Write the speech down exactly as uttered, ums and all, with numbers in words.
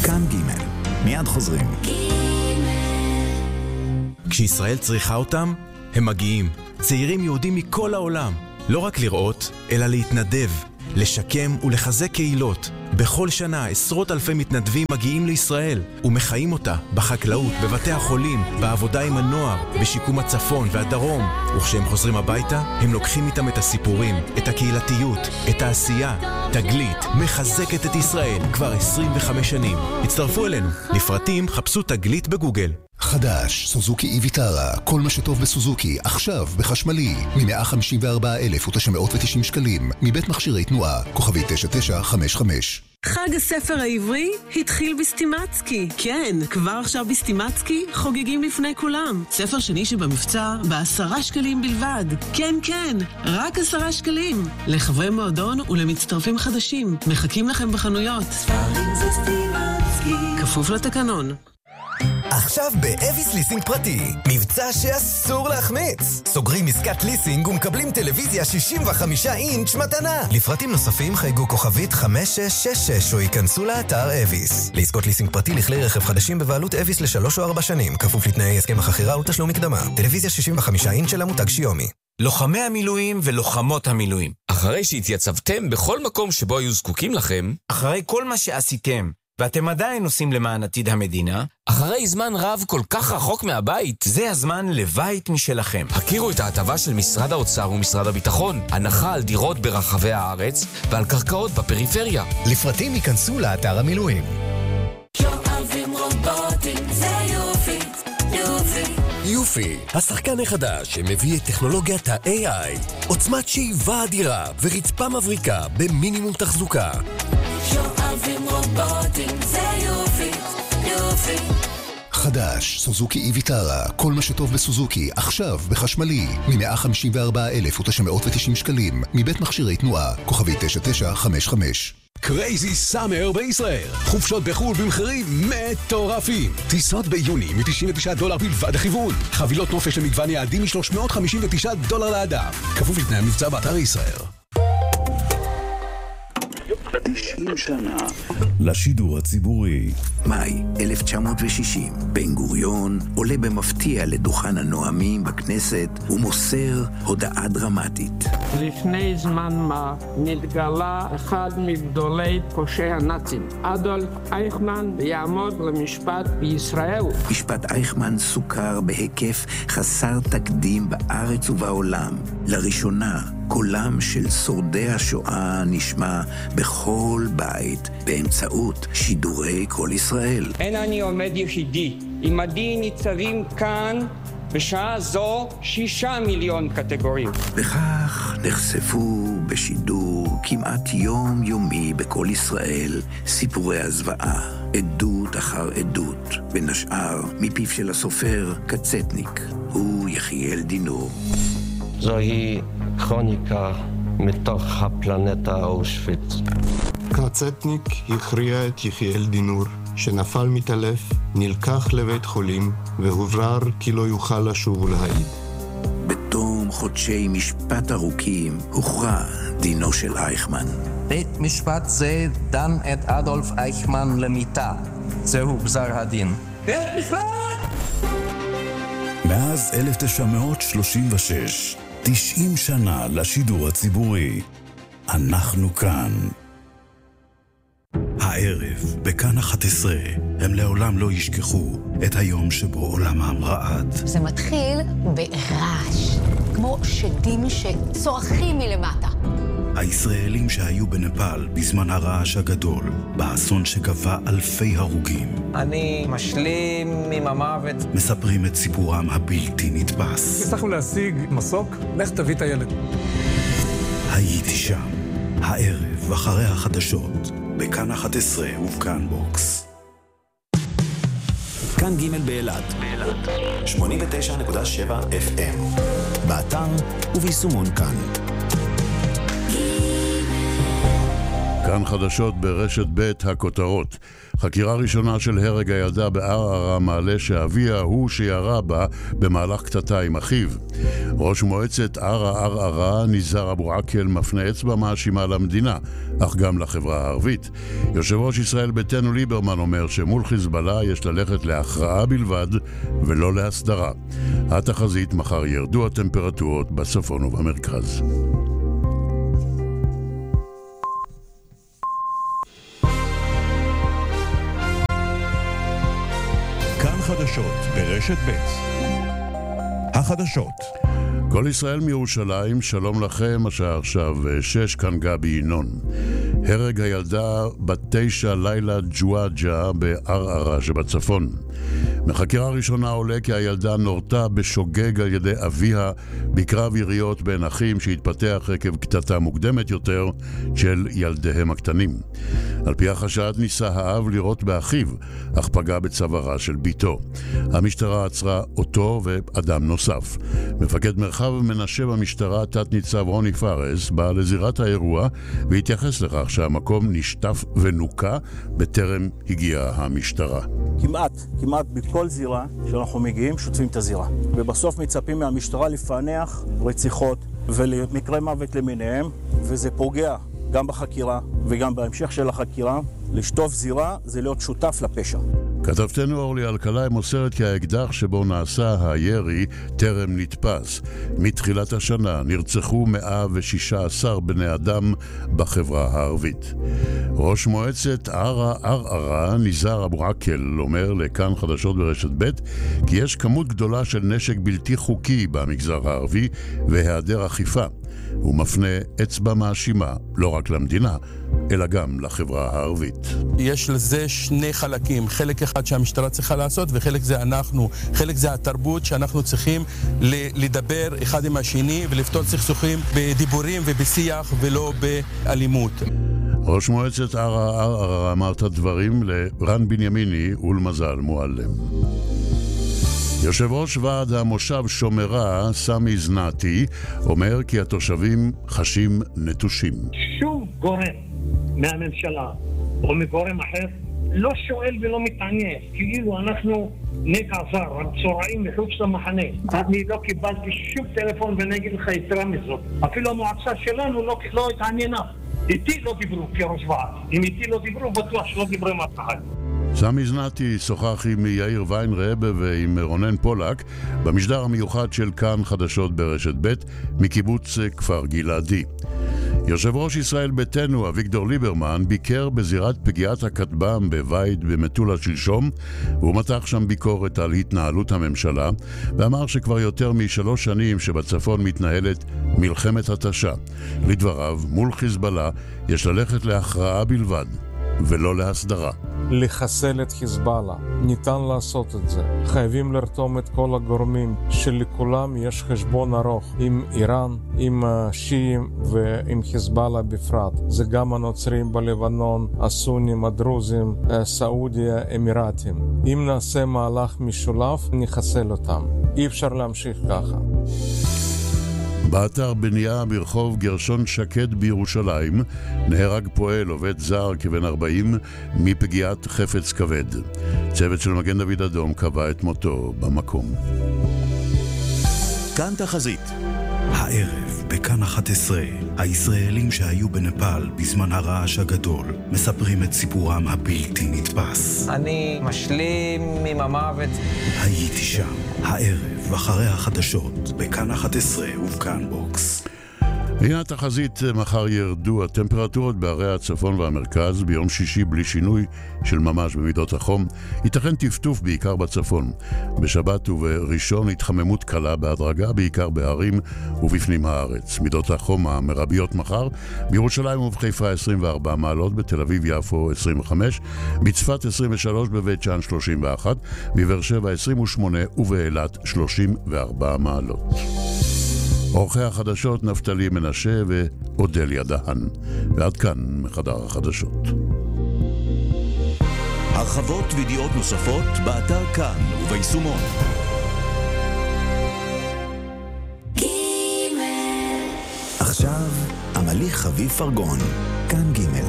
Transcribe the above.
כאן ג' מיד חוזרים. כשישראל צריכה אותם, הם מגיעים. צעירים יהודים מכל העולם. לא רק לראות, אלא להתנדב, לשקם ולחזק קהילות. בכל שנה עשרות אלפי מתנדבים מגיעים לישראל ומחיים אותה בחקלאות, בבתי החולים, בעבודה עם הנוער, בשיקום הצפון והדרום. וכשהם חוזרים הביתה, הם לוקחים איתם את הסיפורים, את הקהילתיות, את העשייה. תגלית מחזקת את ישראל כבר עשרים וחמש שנים. הצטרפו אלינו. לפרטים חפשו תגלית בגוגל. חדש, סוזוקי איביטרה, כל מה שטוב בסוזוקי, עכשיו בחשמלי, מ-מאה חמישים וארבעה אלף ותשע מאות ותשעים שקלים, מבית מכשירי תנועה, כוכבי תשע תשע חמש חמש. חג הספר העברי התחיל בסטימצקי. כן, כבר עכשיו בסטימצקי חוגגים לפני כולם. ספר שני שבמבצע בעשרה שקלים בלבד. כן, כן, רק עשרה שקלים. לחברי מועדון ולמצטרפים חדשים. מחכים לכם בחנויות. ספרים זה סטימצקי. כפוף לתקנון. עכשיו באביס ליסינג פרטי, מבצע שאסור להחמיץ. סוגרים עסקת ליסינג ומקבלים טלוויזיה שישים וחמישה אינץ' מתנה. לפרטים נוספים חייגו כוכבית חמש שש שש שש או ייכנסו לאתר אביס. לעסקות ליסינג פרטי לכלי רכב חדשים בבעלות אביס לשלוש או ארבע שנים, כפוף לתנאי הסכם החכירה ותשלום מקדמה. טלוויזיה שישים וחמישה אינץ' של המותג שיומי. לוחמי המילואים ולוחמות המילואים, אחרי שהתייצבתם בכל מקום שבו היו זקוקים לכם, אחרי כל מה שעשיתם ואתם עדיין עושים למען עתיד המדינה, אחרי זמן רב כל כך רחוק מהבית, זה הזמן לבית משלכם. הכירו את ההטבה של משרד האוצר ומשרד הביטחון, הנחה על דירות ברחבי הארץ ועל קרקעות בפריפריה. לפרטים ייכנסו לאתר המילואים. שואבים רובוטים, זה יופי, יופי. יופי, השחקן החדש שמביא את טכנולוגיית ה-איי איי, עוצמת שאיבה אדירה ורצפה מבריקה במינימום תחזוקה. שואבים רובוטים, זה יופי, יופי. חדש, סוזוקי איביטרה, כל מה שטוב בסוזוקי, עכשיו בחשמלי, מ-מאה חמישים וארבעה אלף ותשע מאות ותשעים שקלים, מבית מכשירי תנועה, כוכבי תשע תשע חמש חמש. קרייזי סאמר בישראל. חופשות בחול במחירים מטורפים. טיסות ביוני מ-תשעים ותשעה דולר בלבד הכיוון. חבילות נופש למגוון יעדים מ-שלוש מאות חמישים ותשעה דולר לאדם. כפוף לתנאי המבצע באתר ישראל. תשעים שנה לשידור הציבורי. מאי אלף תשע מאות ושישים, בן גוריון עולה במפתיע לדוכן הנואמים בכנסת ומוסר הודעה דרמטית. לפני זמן מה נתגלה אחד מגדולי פושעי הנאצים, אדולף אייכמן, ויעמוד למשפט בישראל. משפט אייכמן סוכר בהיקף חסר תקדים בארץ ובעולם. לראשונה קולם של שורדי השואה נשמע בכל בית באמצעות שידורי כל ישראל. אין אני עומד יחידי, עמדי ניצבים כאן בשעה זו שישה מיליון קטגוריות. וכך נחשפו בשידור כמעט יום יומי בכל ישראל סיפורי הזוועה, עדות אחר עדות, בין השאר מפיו של הסופר קצטניק, הוא יחיאל דינור. זוהי כרוניקה מתוך הפלנטה אושוויץ. קצטניק הכריע את יחיאל דינור, שנפל מתעלף, נלקח לבית חולים, והוברר כי לא יוכל לשוב ולהעיד. בתום חודשי משפט ארוכים הוכרע דינו של אייכמן. בית משפט זה דן את אדולף אייכמן למיתה. זהו גזר הדין. בית משפט! מאז אלף תשע מאות שלושים ושש, תשעים שנה לשידור הציבורי. אנחנו כאן. הערב, בכאן אחת עשרה, הם לעולם לא ישכחו את היום שבו עולמם רעד. זה מתחיל ברעש, כמו שדים שצורכים מלמטה. הישראלים שהיו בנפאל בזמן הרעש הגדול, באסון שגבה אלפי הרוגים. אני משלים עם המוות. מספרים את סיפורם הבלתי נתפס. הצלחנו להשיג מסוק, לך תביא את הילד. הייתי שם, הערב אחרי החדשות, בכאן אחת עשרה ובכאן בוקס. כאן ג' באילת, שמונים ותשע נקודה שבע אף אם, באתר וביישומון כאן. כאן כאן חדשות ברשת ב' הכותרות. חקירה ראשונה של הרג הילדה בערערה מעלה שאביה הוא שירה בה במהלך קטטה עם אחיו. ראש מועצת ערערה ניזאר אבו עקל מפנה אצבע מאשימה למדינה, אך גם לחברה הערבית. יושב ראש ישראל ביתנו ליברמן אומר שמול חיזבאללה יש ללכת להכרעה בלבד ולא להסדרה. התחזית: מחר ירדו הטמפרטורות בצפון ובמרכז. חדשות ברשת ב'. החדשות. כל ישראל מירושלים, שלום לכם, השעה עכשיו שש, כאן גבי ינון. הרג הילדה בת תשע לילה ג'ואג'ה בערערה שבצפון. מחקירה ראשונה עולה כי הילדה נורתה בשוגג על ידי אביה בקרב יריות בין אחים שהתפתח עקב קטטה מוקדמת יותר של ילדיהם הקטנים. על פי החשד ניסה האב לירות באחיו, אך פגע בצווארה של ביתו. המשטרה עצרה אותו ואדם נוסף. מפקד מרחב מנשה במשטרה, תת ניצב רוני פרס, בא לזירת האירוע והתייחס לכך שהמקום נשטף ונוקה בטרם הגיעה המשטרה. כמעט, כמעט בכל זירה שאנחנו מגיעים שוטפים את הזירה. ובסוף מצפים מהמשטרה לפענח רציחות ולמקרי מוות למיניהם, וזה פוגע גם בחקירה וגם בהמשך של החקירה. לשטוף זירה זה להיות שותף לפשע. כתבתנו אורלי אלקלעי מוסרת כי האקדח שבו נעשה הירי טרם נתפס. מתחילת השנה נרצחו מאה ושישה עשר בני אדם בחברה הערבית. ראש מועצת ערערה ניזאר אבו עקל אומר לכאן חדשות ברשת ב' כי יש כמות גדולה של נשק בלתי חוקי במגזר הערבי והיעדר אכיפה. הוא מפנה אצבע מאשימה לא רק למדינה אלא גם לחברה הערבית. יש לזה שני חלקים, חלק אחד שהמשטרה צריכה לעשות וחלק זה אנחנו, חלק זה התרבות שאנחנו צריכים לדבר אחד עם השני ולפתור סכסוכים בדיבורים ובשיח ולא באלימות. ראש מועצת ערערה אמר את הדברים לרן בנימיני ולמזל מועלם. יושב ראש ועד המושב שומרה, סמי זנתי, אומר כי התושבים חשים נטושים. שום גורם מהממשלה או מגורם אחר לא שואל ולא מתעניין, כאילו אנחנו נגע זר, צורעים מחוץ למחנה. אני לא קיבלתי שום טלפון ואני אגיד לך יתרה מזאת. אפילו המועצה שלנו לא, לא התעניינה. איתי לא דיברו כראש ועד. אם איתי לא דיברו, בטוח שלא דיברו עם אף אחד. סמי זנתי שוחח עם יאיר ויינרב ועם רונן פולק במשדר המיוחד של כאן חדשות ברשת ב' מקיבוץ כפר גלעדי. יושב ראש ישראל ביתנו אביגדור ליברמן ביקר בזירת פגיעת הכטב"ם בבית במטולה שלשום, והוא מתח שם ביקורת על התנהלות הממשלה ואמר שכבר יותר משלוש שנים שבצפון מתנהלת מלחמת התשה. לדבריו, מול חיזבאללה יש ללכת להכרעה בלבד ולא להסדרה. לחסל את חיזבאללה, ניתן לעשות את זה. חייבים לרתום את כל הגורמים שלכולם יש חשבון ארוך עם איראן, עם שיעים ועם חיזבאללה בפרט. זה גם הנוצרים בלבנון, הסונים, הדרוזים, סעודיה, אמירתים. אם נעשה מהלך משולב, נחסל אותם. אי אפשר להמשיך ככה. באתר בנייה ברחוב גרשון שקד בירושלים נהרג פועל עובד זר כבן ארבעים מפגיעת חפץ כבד. צוות של מגן דוד אדום קבע את מותו במקום. כאן תחזית. הערב בכאן אחת עשרה, הישראלים שהיו בנפאל בזמן הרעש הגדול מספרים את סיפורם הבלתי נתפס. אני משלים עם המוות. הייתי שם, הערב אחרי החדשות בכאן אחת עשרה ובכאן בוקס. הנה התחזית: מחר ירדו הטמפרטורות בערי הצפון והמרכז, ביום שישי בלי שינוי של ממש במידות החום, ייתכן טפטוף בעיקר בצפון. בשבת ובראשון התחממות קלה בהדרגה בעיקר בערים ובפנים הארץ. מידות החום המרביות מחר: בירושלים ובחיפה עשרים וארבע מעלות, בתל אביב יפו עשרים וחמש, בצפת עשרים ושלוש, בבית שאן שלושים ואחת, בבאר שבע עשרים ושמונה ובאילת שלושים וארבע מעלות. עורכי החדשות נפתלי מנשה ואודליה דהן. ועד כאן מחדר החדשות. הרחבות וידיעות נוספות באתר כאן וביישומון. עכשיו, עמלי חביב פרגון, כאן ג'